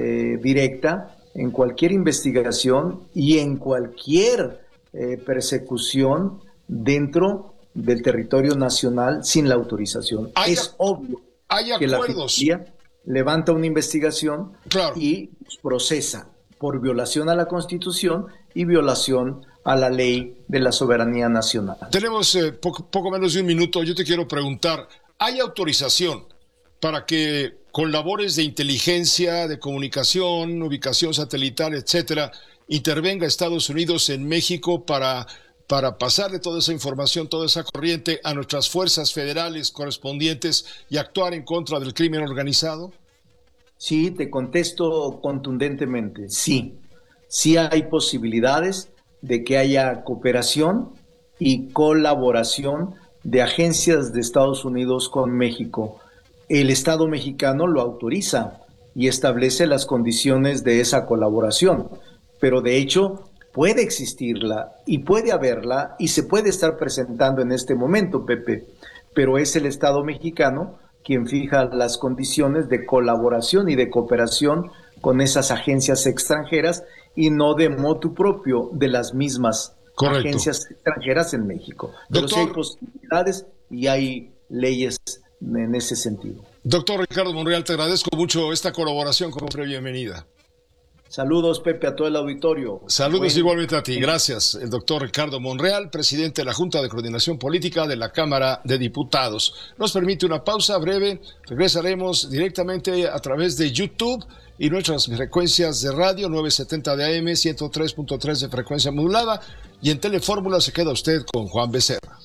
directa en cualquier investigación y en cualquier persecución dentro del territorio nacional sin la autorización. Es obvio que la Fiscalía levanta una investigación y procesa por violación a la Constitución y violación a la ley de la soberanía nacional. Tenemos poco menos de un minuto. Yo te quiero preguntar, ¿hay autorización para que con labores de inteligencia, de comunicación, ubicación satelital, etcétera, intervenga Estados Unidos en México para pasarle toda esa información, toda esa corriente a nuestras fuerzas federales correspondientes y actuar en contra del crimen organizado? Sí, te contesto contundentemente, sí. Sí hay posibilidades de que haya cooperación y colaboración de agencias de Estados Unidos con México. El Estado mexicano lo autoriza y establece las condiciones de esa colaboración, pero de hecho puede existirla y puede haberla y se puede estar presentando en este momento, Pepe, pero es el Estado mexicano quien fija las condiciones de colaboración y de cooperación con esas agencias extranjeras y no de motu propio de las mismas agencias extranjeras en México. Pero sí hay posibilidades y hay leyes en ese sentido. Doctor Ricardo Monreal, te agradezco mucho esta colaboración como bienvenida. Saludos, Pepe, a todo el auditorio. Saludos igualmente a ti. Gracias. El doctor Ricardo Monreal, presidente de la Junta de Coordinación Política de la Cámara de Diputados. Nos permite una pausa breve. Regresaremos directamente a través de YouTube y nuestras frecuencias de radio 970 de AM, 103.3 de frecuencia modulada. Y en Telefórmula se queda usted con Juan Becerra.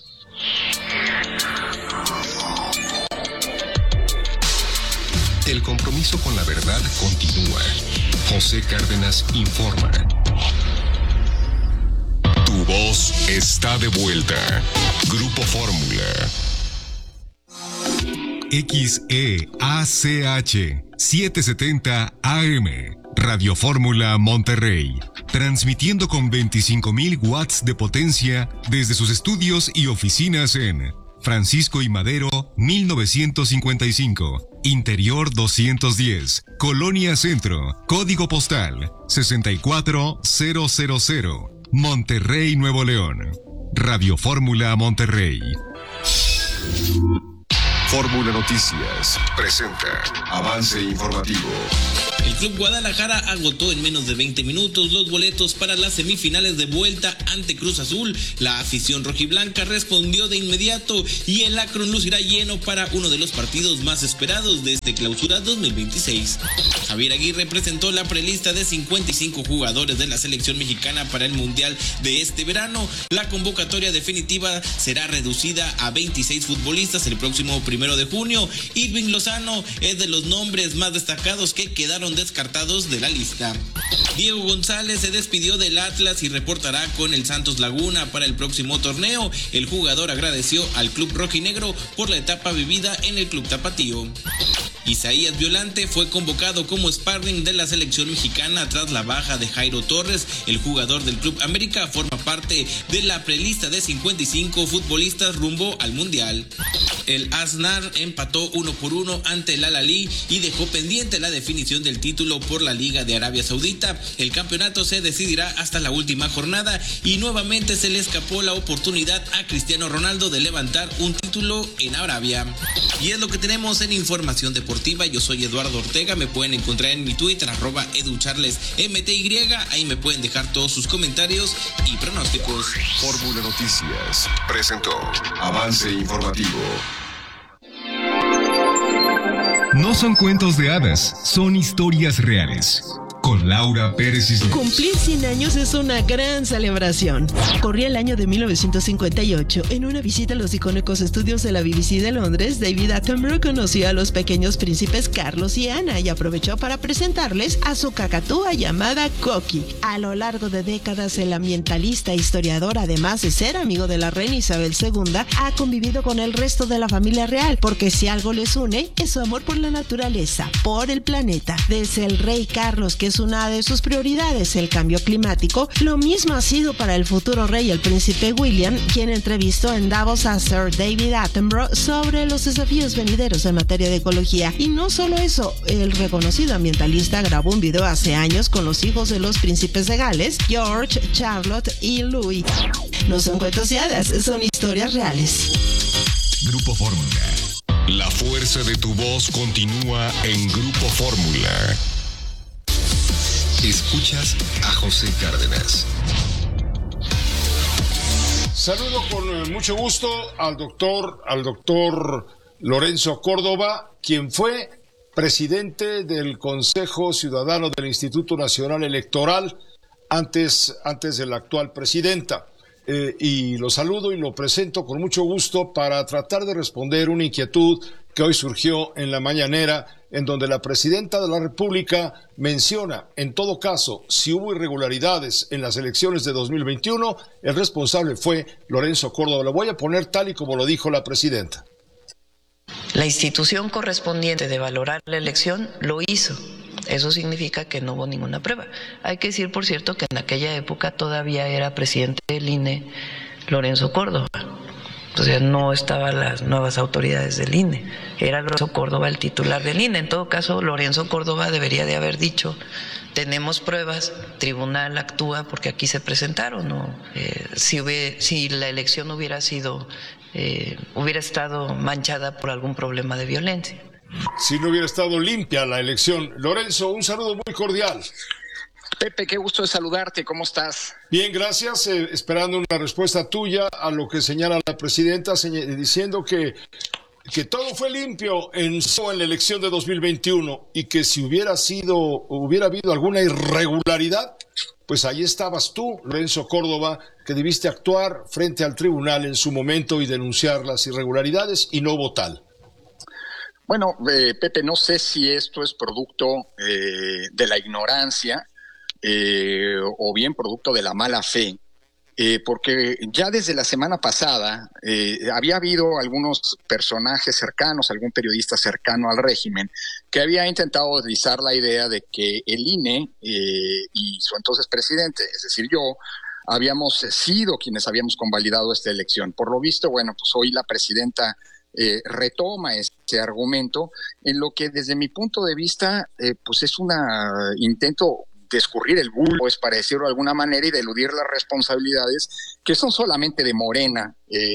El compromiso con la verdad continúa. José Cárdenas informa. Tu voz está de vuelta. Grupo Fórmula. XEACH 770 AM Radio Fórmula Monterrey, transmitiendo con 25,000 watts de potencia desde sus estudios y oficinas en Francisco y Madero, 1955, Interior 210, Colonia Centro, Código Postal 64000, Monterrey, Nuevo León. Radio Fórmula Monterrey. Fórmula Noticias presenta Avance Informativo. El Club Guadalajara agotó en menos de 20 minutos los boletos para las semifinales de vuelta ante Cruz Azul. La afición rojiblanca respondió de inmediato y el Akron lucirá lleno para uno de los partidos más esperados de este Clausura 2026. Javier Aguirre presentó la prelista de 55 jugadores de la selección mexicana para el Mundial de este verano. La convocatoria definitiva será reducida a 26 futbolistas el próximo 1 de junio. Irving Lozano es de los nombres más destacados que quedaron descartados de la lista. Diego González se despidió del Atlas y reportará con el Santos Laguna para el próximo torneo. El jugador agradeció al club rojinegro por la etapa vivida en el club tapatío. Isaías Violante fue convocado como sparring de la selección mexicana tras la baja de Jairo Torres. El jugador del Club América forma parte de la prelista de 55 futbolistas rumbo al Mundial. El Asnar empató 1-1 ante el Al-Ahly y dejó pendiente la definición del título por la Liga de Arabia Saudita. El campeonato se decidirá hasta la última jornada y nuevamente se le escapó la oportunidad a Cristiano Ronaldo de levantar un título en Arabia. Y es lo que tenemos en Información Deportiva. Yo soy Eduardo Ortega, me pueden encontrar en mi Twitter, @educharlesmty, ahí me pueden dejar todos sus comentarios y pronósticos. Fórmula Noticias presentó Avance Informativo. No son cuentos de hadas, son historias reales. Con Laura Pérez Cisneros. Cumplir 100 años es una gran celebración. Corría el año de 1958. En una visita a los icónicos estudios de la BBC de Londres, David Attenborough conoció a los pequeños príncipes Carlos y Ana y aprovechó para presentarles a su cacatúa llamada Coqui. A lo largo de décadas, el ambientalista e historiador, además de ser amigo de la reina Isabel II, ha convivido con el resto de la familia real, porque si algo les une, es su amor por la naturaleza, por el planeta. Desde el rey Carlos, que es una de sus prioridades, el cambio climático, lo mismo ha sido para el futuro rey, el príncipe William, quien entrevistó en Davos a Sir David Attenborough sobre los desafíos venideros en materia de ecología. Y no solo eso, el reconocido ambientalista grabó un video hace años con los hijos de los príncipes de Gales, George, Charlotte y Louis. No son cuentos de hadas, son historias reales. Grupo Fórmula. La fuerza de tu voz continúa en Grupo Fórmula. Escuchas a José Cárdenas. Saludo con mucho gusto al doctor Lorenzo Córdoba, quien fue presidente del Consejo Ciudadano del Instituto Nacional Electoral antes de la actual presidenta. Y lo saludo y lo presento con mucho gusto para tratar de responder una inquietud que hoy surgió en la mañanera, en donde la presidenta de la República menciona, en todo caso, si hubo irregularidades en las elecciones de 2021, el responsable fue Lorenzo Córdoba. Lo voy a poner tal y como lo dijo la presidenta. La institución correspondiente de valorar la elección lo hizo. Eso significa que no hubo ninguna prueba. Hay que decir, por cierto, que en aquella época todavía era presidente del INE Lorenzo Córdoba. O sea, no estaban las nuevas autoridades del INE. Era Lorenzo Córdoba el titular del INE. En todo caso, Lorenzo Córdoba debería de haber dicho, tenemos pruebas, tribunal actúa porque aquí se presentaron. ¿No? Si la elección hubiera estado manchada por algún problema de violencia. Si no hubiera estado limpia la elección. Lorenzo, un saludo muy cordial. Pepe, qué gusto de saludarte, ¿cómo estás? Bien, gracias, esperando una respuesta tuya a lo que señala la presidenta, diciendo que todo fue limpio en la elección de 2021 y que si hubiera habido alguna irregularidad, pues ahí estabas tú, Lorenzo Córdoba, que debiste actuar frente al tribunal en su momento y denunciar las irregularidades, y no hubo tal. Bueno, Pepe, no sé si esto es producto de la ignorancia o bien producto de la mala fe. porque ya desde la semana pasada había habido algunos personajes cercanos, algún periodista cercano al régimen, que había intentado deslizar la idea de que el INE y su entonces presidente, es decir, yo, habíamos sido quienes habíamos convalidado esta elección. Por lo visto, bueno, pues hoy la presidenta retoma este argumento, en lo que desde mi punto de vista, pues es un intento de escurrir el bulto, pues, para decirlo de alguna manera, y de eludir las responsabilidades que son solamente de Morena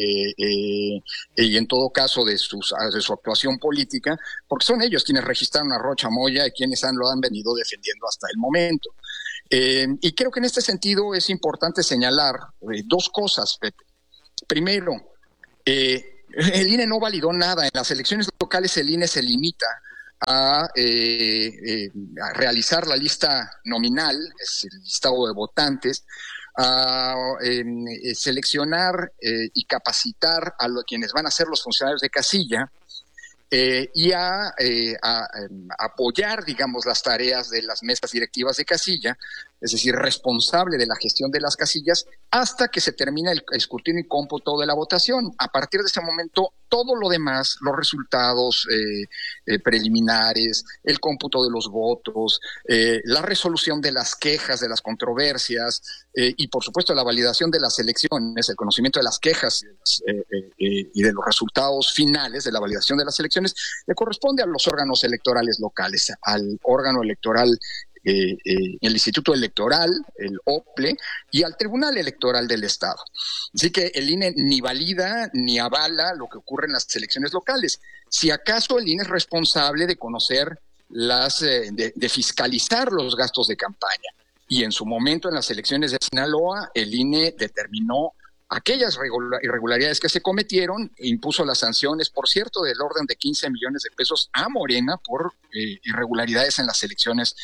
y en todo caso de su actuación política, porque son ellos quienes registraron a Rocha Moya y quienes lo han venido defendiendo hasta el momento. Y creo que en este sentido es importante señalar dos cosas, Pepe. Primero, el INE no validó nada. En las elecciones locales el INE se limita a realizar la lista nominal, es el listado de votantes, a seleccionar y capacitar a quienes van a ser los funcionarios de casilla, y a apoyar, digamos, las tareas de las mesas directivas de casilla, es decir, responsable de la gestión de las casillas, hasta que se termina el escrutinio y cómputo de la votación. A partir de ese momento, todo lo demás, los resultados preliminares, el cómputo de los votos, la resolución de las quejas, de las controversias, y por supuesto la validación de las elecciones, el conocimiento de las quejas y de los resultados finales de la validación de las elecciones, le corresponde a los órganos electorales locales, al órgano electoral, el Instituto Electoral, el OPLE, y al Tribunal Electoral del Estado. Así que el INE ni valida ni avala lo que ocurre en las elecciones locales. Si acaso el INE es responsable de conocer de fiscalizar los gastos de campaña. Y en su momento, en las elecciones de Sinaloa, el INE determinó aquellas irregularidades que se cometieron e impuso las sanciones, por cierto, del orden de 15 millones de pesos a Morena por irregularidades en las elecciones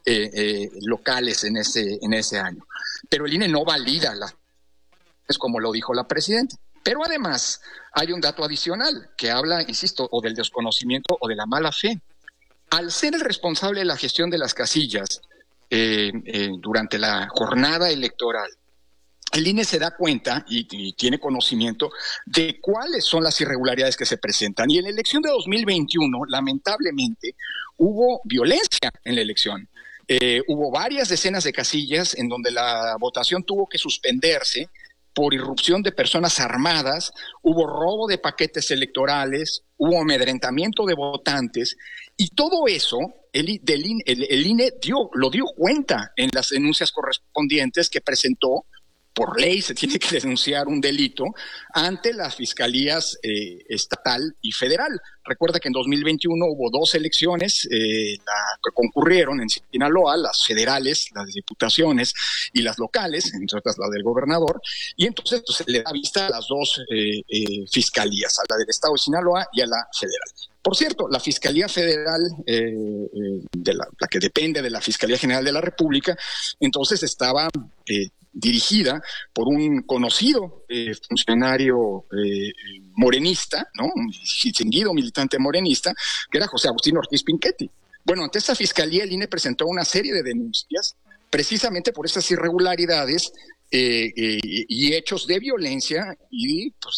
locales en ese año. Pero el INE no valida es como lo dijo la presidenta. Pero además hay un dato adicional que habla, insisto, o del desconocimiento o de la mala fe. Al ser el responsable de la gestión de las casillas durante la jornada electoral, el INE se da cuenta y tiene conocimiento de cuáles son las irregularidades que se presentan. Y en la elección de 2021, lamentablemente, hubo violencia en la elección. Hubo varias decenas de casillas en donde la votación tuvo que suspenderse por irrupción de personas armadas, hubo robo de paquetes electorales, hubo amedrentamiento de votantes, y todo eso el INE lo dio cuenta en las denuncias correspondientes que presentó. Por ley se tiene que denunciar un delito ante las fiscalías estatal y federal. Recuerda que en 2021 hubo dos elecciones que concurrieron en Sinaloa, las federales, las diputaciones y las locales, entre otras la del gobernador, y entonces pues, se le da vista a las dos fiscalías, a la del estado de Sinaloa y a la federal. Por cierto, la Fiscalía Federal, la que depende de la Fiscalía General de la República, entonces estaba dirigida por un conocido funcionario morenista, ¿no? Un distinguido militante morenista, que era José Agustín Ortiz Pinchetti. Bueno, ante esta fiscalía el INE presentó una serie de denuncias precisamente por estas irregularidades y hechos de violencia y pues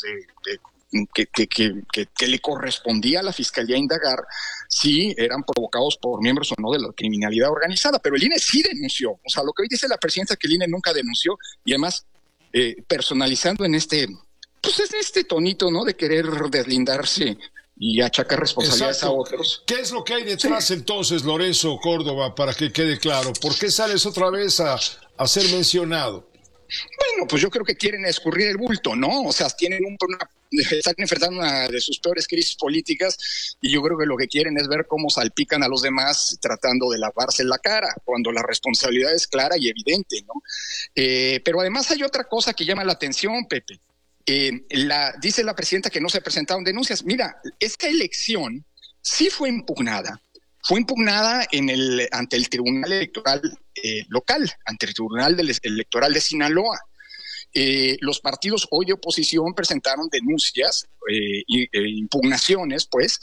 que le correspondía a la Fiscalía indagar si eran provocados por miembros o no de la criminalidad organizada. Pero el INE sí denunció. O sea, lo que hoy dice la presidenta es que el INE nunca denunció, y además personalizando en este tonito, ¿no?, de querer deslindarse y achacar responsabilidades a otros. ¿Qué es lo que hay detrás entonces, Lorenzo Córdoba, para que quede claro? ¿Por qué sales otra vez a ser mencionado? Bueno, pues yo creo que quieren escurrir el bulto, ¿no? O sea, están enfrentando una de sus peores crisis políticas, y yo creo que lo que quieren es ver cómo salpican a los demás tratando de lavarse la cara, cuando la responsabilidad es clara y evidente, ¿no? Pero además hay otra cosa que llama la atención, Pepe. Dice la presidenta que no se presentaron denuncias. Mira, esta elección sí fue impugnada. Fue impugnada ante el Tribunal Electoral local, ante el Tribunal Electoral de Sinaloa. Los partidos hoy de oposición presentaron denuncias, impugnaciones, pues,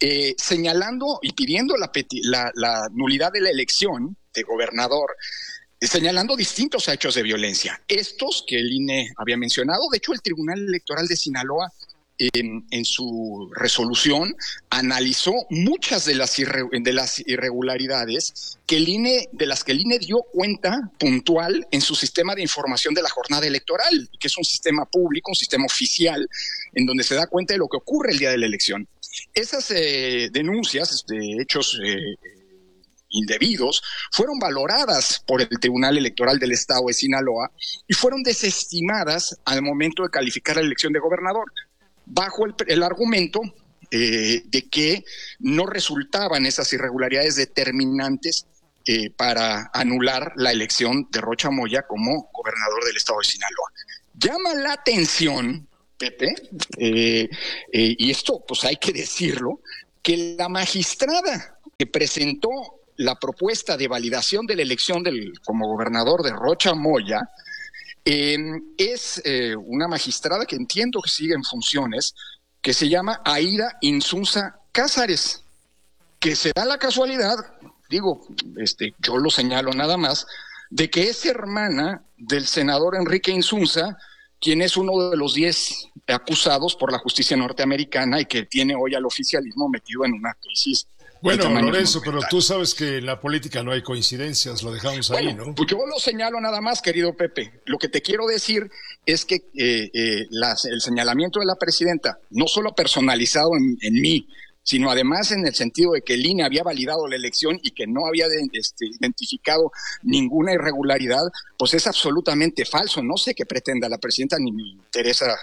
señalando y pidiendo la nulidad de la elección de gobernador señalando distintos hechos de violencia. Estos que el INE había mencionado, de hecho el Tribunal Electoral de Sinaloa en su resolución analizó muchas de las irregularidades de las que el INE dio cuenta puntual en su sistema de información de la jornada electoral, que es un sistema público, un sistema oficial, en donde se da cuenta de lo que ocurre el día de la elección. Esas denuncias de hechos indebidos fueron valoradas por el Tribunal Electoral del Estado de Sinaloa y fueron desestimadas al momento de calificar la elección de gobernador, bajo el argumento de que no resultaban esas irregularidades determinantes para anular la elección de Rocha Moya como gobernador del Estado de Sinaloa. Llama la atención, Pepe, y esto pues hay que decirlo, que la magistrada que presentó la propuesta de validación de la elección como gobernador de Rocha Moya es una magistrada que entiendo que sigue en funciones, que se llama Aida Insunza Cázares, que se da la casualidad, digo, yo lo señalo nada más, de que es hermana del senador Enrique Insunza, quien es uno de los 10 acusados por la justicia norteamericana y que tiene hoy al oficialismo metido en una crisis. Bueno, Lorenzo, pero tú sabes que en la política no hay coincidencias, lo dejamos ahí, ¿no? Pues yo lo señalo nada más, querido Pepe. Lo que te quiero decir es que el señalamiento de la presidenta, no solo personalizado en mí, sino además en el sentido de que el INE había validado la elección y que no había identificado ninguna irregularidad, pues es absolutamente falso. No sé qué pretenda la presidenta, ni me interesa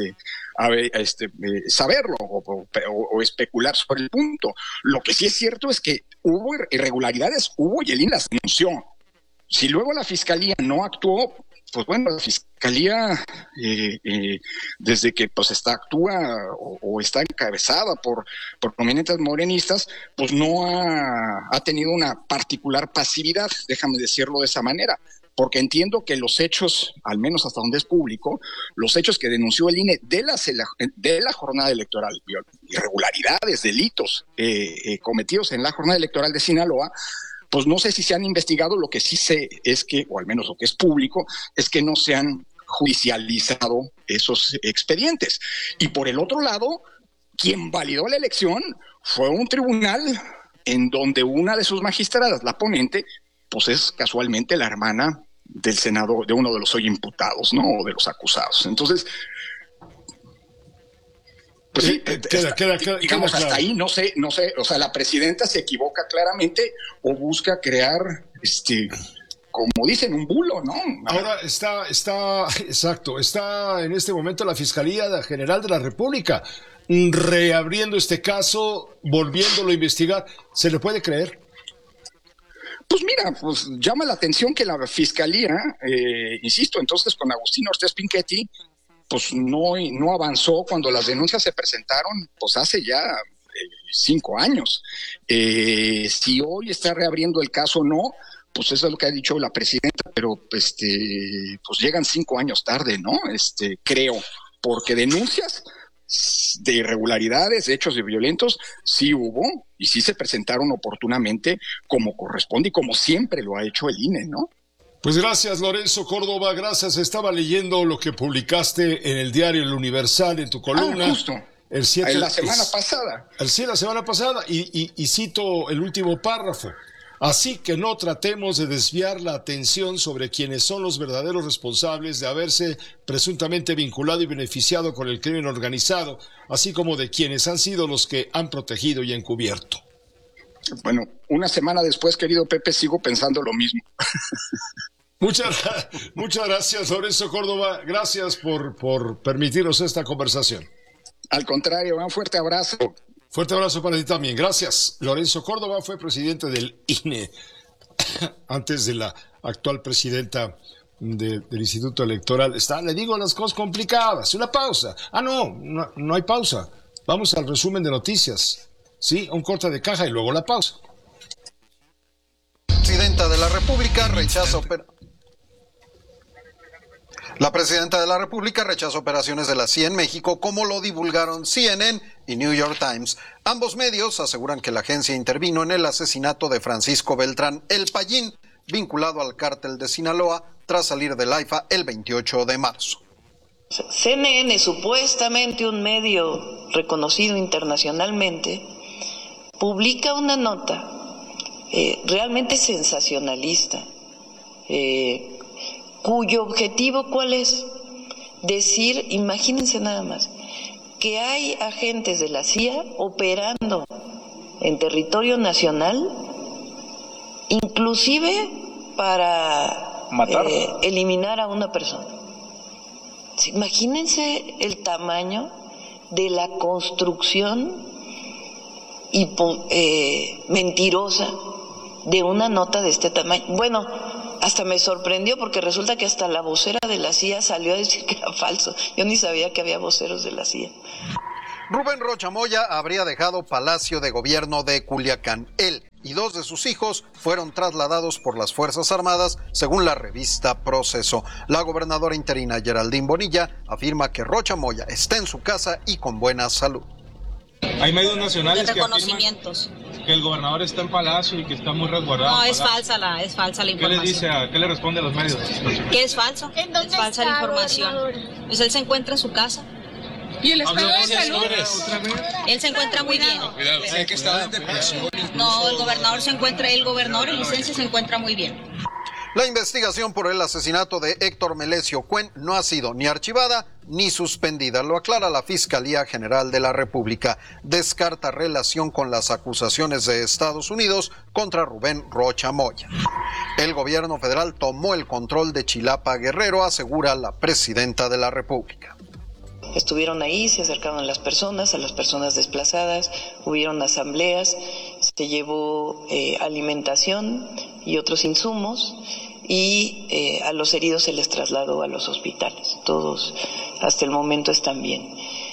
saberlo o especular sobre el punto. Lo que sí es cierto es que hubo irregularidades, y el INE las denunció. Si luego la fiscalía no actuó, pues bueno, la fiscalía desde que pues actúa o está encabezada por prominentes morenistas, pues no ha tenido una particular pasividad, déjame decirlo de esa manera, porque entiendo que los hechos, al menos hasta donde es público, los hechos que denunció el INE de la jornada electoral, irregularidades, delitos cometidos en la jornada electoral de Sinaloa, pues no sé si se han investigado. Lo que sí sé es que, o al menos lo que es público, es que no se han judicializado esos expedientes. Y por el otro lado, quien validó la elección fue un tribunal en donde una de sus magistradas, la ponente, pues es casualmente la hermana del senador, de uno de los hoy imputados, ¿no? O de los acusados. Entonces, pues sí, digamos, hasta ahí no sé, o sea, la presidenta se equivoca claramente o busca crear, como dicen, un bulo, ¿no? Ahora está en este momento la Fiscalía General de la República reabriendo este caso, volviéndolo a investigar. ¿Se le puede creer? Pues mira, pues llama la atención que la Fiscalía, insisto, entonces con Agustín Ortiz Pinchetti, pues no avanzó cuando las denuncias se presentaron, pues hace ya 5 años. Si hoy está reabriendo el caso o no, pues eso es lo que ha dicho la presidenta, pero pues llegan 5 años tarde, ¿no? Creo, porque denuncias de irregularidades, de hechos violentos, sí hubo y sí se presentaron oportunamente como corresponde y como siempre lo ha hecho el INE, ¿no? Pues gracias, Lorenzo Córdoba, gracias. Estaba leyendo lo que publicaste en el diario El Universal, en tu columna. Justo. La semana pasada. Sí, la semana pasada, y cito el último párrafo. Así que no tratemos de desviar la atención sobre quienes son los verdaderos responsables de haberse presuntamente vinculado y beneficiado con el crimen organizado, así como de quienes han sido los que han protegido y encubierto. Bueno, una semana después, querido Pepe, sigo pensando lo mismo. Muchas gracias, Lorenzo Córdoba. Gracias por permitirnos esta conversación. Al contrario, un fuerte abrazo. Fuerte abrazo para ti también. Gracias. Lorenzo Córdoba fue presidente del INE antes de la actual presidenta del Instituto Electoral. Le digo las cosas complicadas. Una pausa. No hay pausa. Vamos al resumen de noticias. Sí, un corte de caja y luego la pausa. Presidenta de la República rechaza La presidenta de la República rechaza operaciones de la CIA en México, como lo divulgaron CNN y New York Times. Ambos medios aseguran que la agencia intervino en el asesinato de Francisco Beltrán El Payín, vinculado al cártel de Sinaloa tras salir del AIFA el 28 de marzo. CNN, supuestamente un medio reconocido internacionalmente, publica una nota realmente sensacionalista, cuyo objetivo, ¿cuál es? Decir, imagínense nada más, que hay agentes de la CIA operando en territorio nacional, inclusive para eliminar a una persona. Imagínense el tamaño de la construcción mentirosa de una nota de este tamaño. Bueno, hasta me sorprendió porque resulta que hasta la vocera de la CIA salió a decir que era falso. Yo ni sabía que había voceros de la CIA. Rubén Rocha Moya habría dejado Palacio de Gobierno de Culiacán. Él y 2 de sus hijos fueron trasladados por las Fuerzas Armadas, según la revista Proceso. La gobernadora interina Geraldine Bonilla afirma que Rocha Moya está en su casa y con buena salud. Hay medios nacionales de reconocimientos que el gobernador está en Palacio y que está muy resguardado. No, es falsa la información. ¿Qué le responde a los medios? Que es falso, es falsa la información. Pues él se encuentra en su casa. ¿Y el estado de salud? Él se encuentra muy bien. No, el gobernador en licencia se encuentra muy bien. La investigación por el asesinato de Héctor Melesio Cuen no ha sido ni archivada ni suspendida, lo aclara la Fiscalía General de la República. Descarta relación con las acusaciones de Estados Unidos contra Rubén Rocha Moya. El gobierno federal tomó el control de Chilapa Guerrero, asegura la presidenta de la República. Estuvieron ahí, se acercaron a las personas desplazadas, hubieron asambleas, se llevó alimentación y otros insumos y a los heridos se les trasladó a los hospitales. Todos hasta el momento están bien.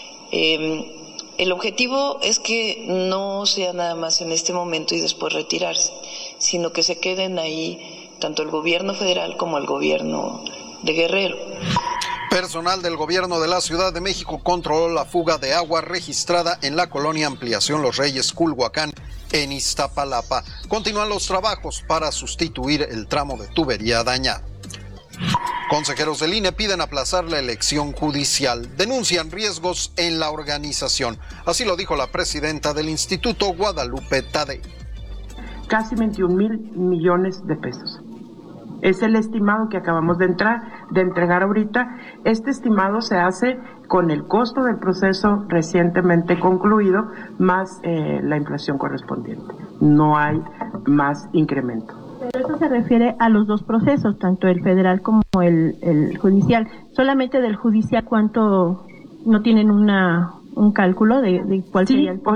El objetivo es que no sea nada más en este momento y después retirarse, sino que se queden ahí tanto el gobierno federal como el gobierno de Guerrero. Personal del gobierno de la Ciudad de México controló la fuga de agua registrada en la colonia Ampliación Los Reyes Culhuacán, en Iztapalapa. Continúan los trabajos para sustituir el tramo de tubería dañado. Consejeros del INE piden aplazar la elección judicial. Denuncian riesgos en la organización. Así lo dijo la presidenta del instituto, Guadalupe Tadei. Casi 21,000 millones de pesos. Es el estimado que acabamos de entregar ahorita. Este estimado se hace con el costo del proceso recientemente concluido, más la inflación correspondiente. No hay más incremento. Pero eso se refiere a los dos procesos, tanto el federal como el judicial. Solamente del judicial, ¿cuánto no tienen un cálculo de cuál sería? Sí,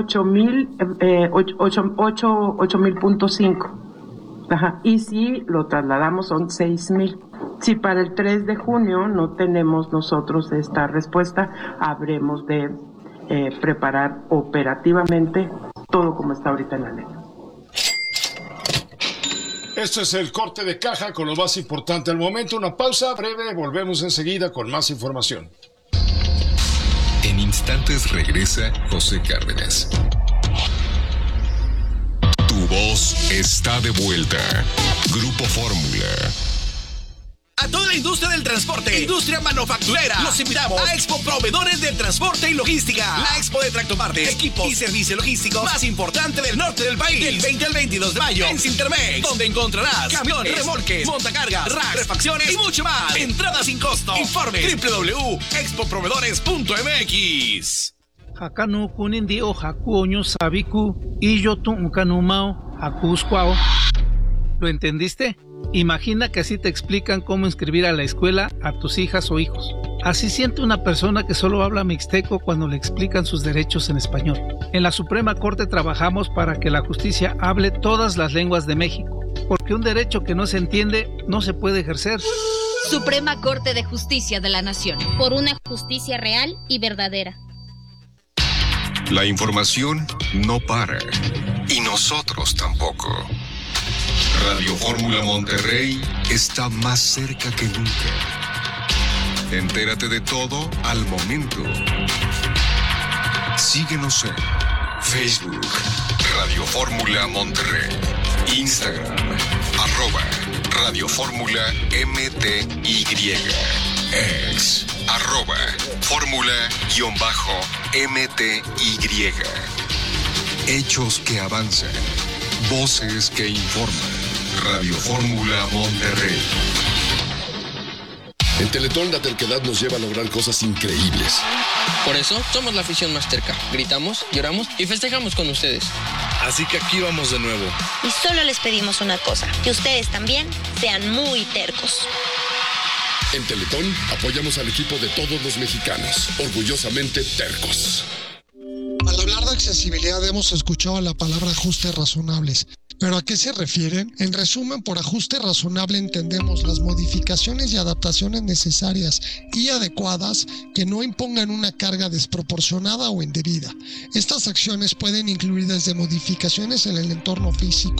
8,000.5. Ajá. Y si lo trasladamos son 6,000. Si para el 3 de junio no tenemos nosotros esta respuesta, habremos de preparar operativamente todo como está ahorita en la ley. Esto es el corte de caja con lo más importante al momento. Una pausa breve, volvemos enseguida con más información. En instantes regresa José Cárdenas. Tu voz está de vuelta. Grupo Fórmula. A toda la industria del transporte, industria manufacturera, los invitamos a Expo Proveedores del Transporte y Logística. La Expo de Tractopartes, equipos y servicio logístico más importante del norte del país. Del 20 al 22 de mayo en Cintermex, donde encontrarás camiones, remolques, montacargas, racks, refacciones y mucho más. Entrada sin costo. Informe www.expoproveedores.mx. Hakanu kunindi o hakuoño sabiku y yo tu ukanumao hakuscuao. ¿Lo entendiste? Imagina que así te explican cómo inscribir a la escuela a tus hijas o hijos. Así siente una persona que solo habla mixteco cuando le explican sus derechos en español. En la Suprema Corte trabajamos para que la justicia hable todas las lenguas de México, porque un derecho que no se entiende no se puede ejercer. Suprema Corte de Justicia de la Nación, por una justicia real y verdadera. La información no para, y nosotros tampoco. Radio Fórmula Monterrey está más cerca que nunca. Entérate de todo al momento. Síguenos en Facebook, Radio Fórmula Monterrey, Instagram, @Radio Fórmula MTY. Ex, @Fórmula_MTY. Hechos que avanzan. Voces que informan. Radio Fórmula Monterrey. En Teletón la terquedad nos lleva a lograr cosas increíbles. Por eso somos la afición más terca. Gritamos, lloramos y festejamos con ustedes. Así que aquí vamos de nuevo. Y solo les pedimos una cosa, que ustedes también sean muy tercos. En Teletón apoyamos al equipo de todos los mexicanos, orgullosamente tercos. Al hablar de accesibilidad hemos escuchado la palabra ajustes razonables. ¿Pero a qué se refieren? En resumen, por ajuste razonable entendemos las modificaciones y adaptaciones necesarias y adecuadas que no impongan una carga desproporcionada o indebida. Estas acciones pueden incluir desde modificaciones en el entorno físico,